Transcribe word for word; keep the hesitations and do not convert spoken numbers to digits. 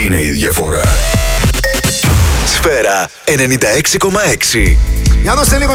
είναι η διαφορά. Σφαίρα ενενήντα έξι κόμμα έξι. Για δώστε λίγο